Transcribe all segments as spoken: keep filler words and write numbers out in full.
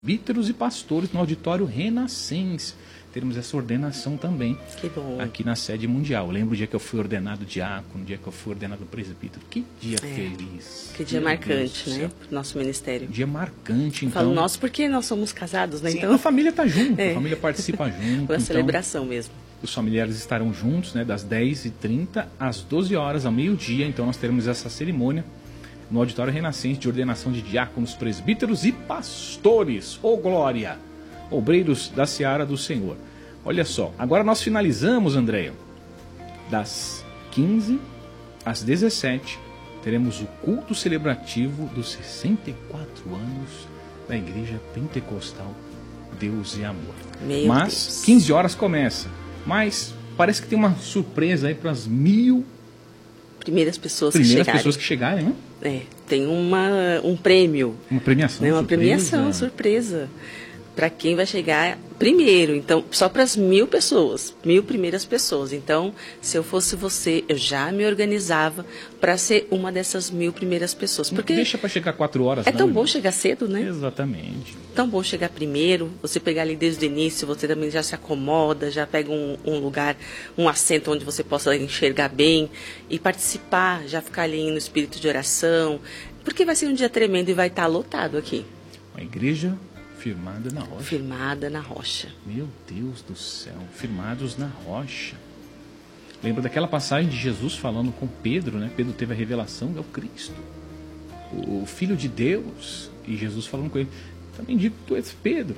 presbíteros e pastores no auditório Renascense. Teremos essa ordenação também que bom. Aqui na sede mundial. Eu lembro o dia que eu fui ordenado diácono, o dia que eu fui ordenado presbítero. Que dia é, feliz. Que dia Meu marcante, né? Para o nosso ministério. Dia marcante, então. Eu falo nosso porque nós somos casados, né? Sim, então a família está junto, é. a família participa junto. Foi uma então, celebração mesmo. Os familiares estarão juntos, né? Das dez e trinta às doze horas, ao meio-dia. Então nós teremos essa cerimônia no auditório Renascense de ordenação de diáconos, presbíteros e pastores. Ô glória! Obreiros da seara do Senhor. Olha só, agora nós finalizamos, Andréia, das quinze às dezessete, teremos o culto celebrativo dos sessenta e quatro anos da Igreja Pentecostal Deus é Amor. Meu Mas, Deus. quinze horas começa, mas parece que tem uma surpresa aí para as mil primeiras pessoas primeiras que chegarem. pessoas que chegarem, né? É, tem uma, um prêmio. Uma premiação, né? Uma surpresa. premiação, surpresa. Para quem vai chegar primeiro, então, só para as mil pessoas, mil primeiras pessoas. Então, se eu fosse você, eu já me organizava para ser uma dessas mil primeiras pessoas. Porque deixa para chegar quatro horas. É não, tão irmão. bom chegar cedo, né? Exatamente. Tão bom chegar primeiro, você pegar ali desde o início, você também já se acomoda, já pega um, um lugar, um assento onde você possa enxergar bem e participar, já ficar ali no espírito de oração, porque vai ser um dia tremendo e vai estar lotado aqui. A igreja firmada na rocha. Firmada na rocha. Meu Deus do céu, firmados na rocha. Lembra daquela passagem de Jesus falando com Pedro, né? Pedro teve a revelação, é o Cristo, o Filho de Deus. E Jesus falando com ele, também digo que tu és Pedro.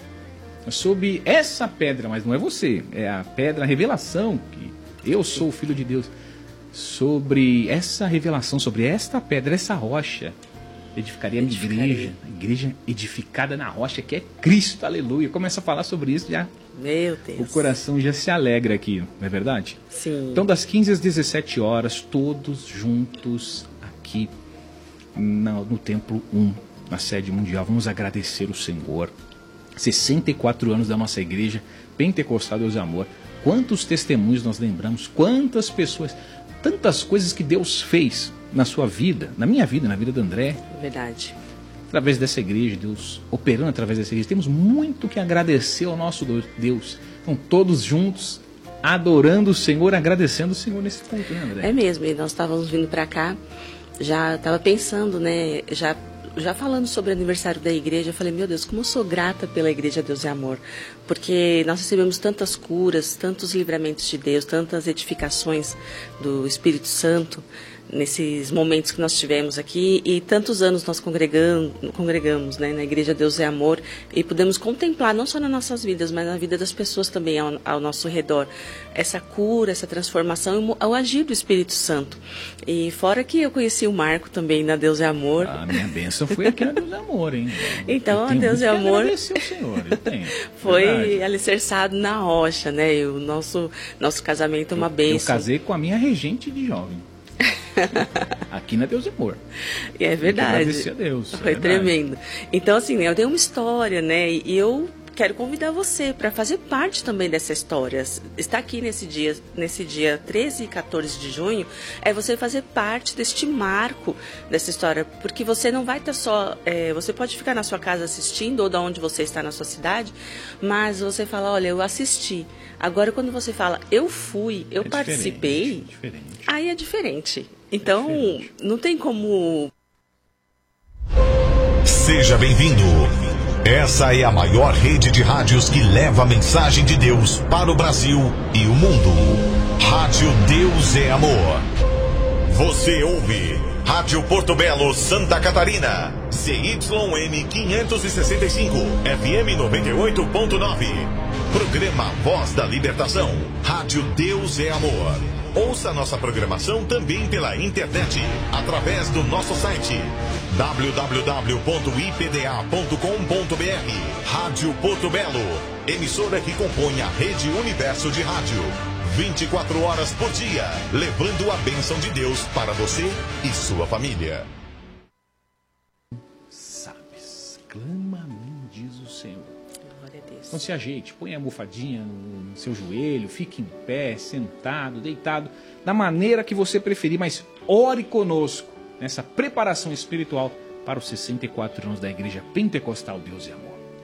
Sob essa pedra, mas não é você, é a pedra, a revelação, que eu sou o Filho de Deus. Sobre essa revelação, sobre esta pedra, essa rocha, edificaria a minha igreja, a igreja edificada na rocha, que é Cristo, aleluia. Começa a falar sobre isso, já Meu Deus. o coração já se alegra aqui, não é verdade? Sim. Então, das quinze às dezessete horas, todos juntos aqui no, no Templo um, na sede mundial, vamos agradecer o Senhor. sessenta e quatro anos da nossa igreja Pentecostal Deus é Amor. Quantos testemunhos nós lembramos, quantas pessoas, tantas coisas que Deus fez na sua vida, na minha vida, na vida do André. Verdade. Através dessa igreja, Deus operando através dessa igreja. Temos muito que agradecer ao nosso Deus. Então, todos juntos, adorando o Senhor, agradecendo o Senhor nesse ponto, né, André? É mesmo, e nós estávamos vindo para cá, já estava pensando, né, já, já falando sobre o aniversário da igreja, eu falei, meu Deus, como eu sou grata pela Igreja Deus é Amor, porque nós recebemos tantas curas, tantos livramentos de Deus, tantas edificações do Espírito Santo, nesses momentos que nós tivemos aqui, e tantos anos nós congregamos, congregamos né, na Igreja Deus é Amor, e pudemos contemplar, não só nas nossas vidas, mas na vida das pessoas também ao, ao nosso redor, essa cura, essa transformação, ao agir do Espírito Santo. E fora que eu conheci o Marco também na Deus é Amor. A minha bênção foi aqui na Deus é Amor, hein? Então, a Deus é Amor agradecer o Senhor, eu tenho. foi Verdade. alicerçado na rocha, né? E o nosso, nosso casamento é uma bênção. Eu casei com a minha regente de jovem. Aqui na Deus é Amor. E é verdade. Agradecer a Deus. Foi é tremendo. Então, assim, eu tenho uma história, né? E eu quero convidar você para fazer parte também dessa história. Estar aqui nesse dia, nesse dia treze e quatorze de junho, é você fazer parte deste marco dessa história. Porque você não vai estar só... É, você pode ficar na sua casa assistindo, ou de onde você está na sua cidade, mas você fala, olha, eu assisti. Agora, quando você fala, eu fui, eu é participei, diferente, diferente. aí é diferente. Então, Diferente. não tem como... Seja bem-vindo. Essa é a maior rede de rádios que leva a mensagem de Deus para o Brasil e o mundo. Rádio Deus é Amor. Você ouve Rádio Porto Belo, Santa Catarina. C Y M quinhentos e sessenta e cinco, F M noventa e oito ponto nove. Programa Voz da Libertação. Rádio Deus é Amor. Ouça nossa programação também pela internet, através do nosso site w w w ponto i p d a ponto com ponto b r. Rádio Porto Belo, emissora que compõe a rede Universo de Rádio. vinte e quatro horas por dia, levando a bênção de Deus para você e sua família. Sabes, clama a mim, diz o Senhor. Glória a Deus. Então se ajeite, põe a almofadinha no seu joelho, fique em pé, sentado, deitado, da maneira que você preferir, mas ore conosco nessa preparação espiritual para os sessenta e quatro anos da Igreja Pentecostal Deus é Amor.